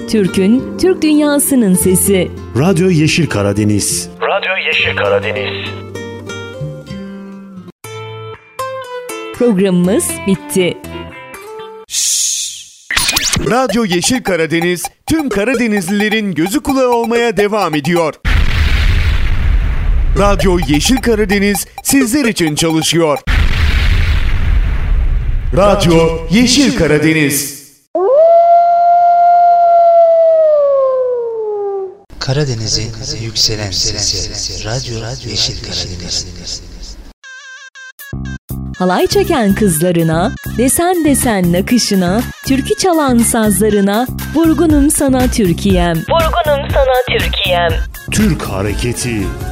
Türk'ün, Türk dünyasının sesi. Radyo Yeşil Karadeniz. Radyo Yeşil Karadeniz. Programımız bitti. Radyo Yeşil Karadeniz, tüm Karadenizlilerin gözü kulağı olmaya devam ediyor. Radyo Yeşil Karadeniz sizler için çalışıyor. Radyo Yeşil Karadeniz. Karadeniz'in yükselen sesi. Radyo Yeşil Karadeniz. Halay çeken kızlarına, desen desen nakışına, türkü çalan sazlarına, vurgunum sana Türkiye'm. Vurgunum sana Türkiye'm. Türk hareketi.